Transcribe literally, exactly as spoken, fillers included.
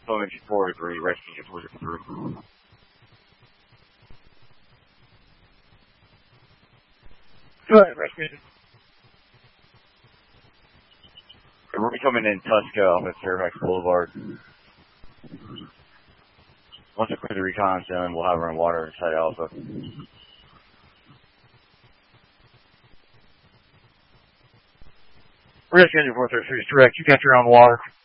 Phone four three, rescue four three. Go ahead, rescue. We'll be coming in Tusca off of Fairfax Boulevard. Once I clear the recon's done, we'll have her in water inside Alpha. Rescue four three three is direct. You got your own water.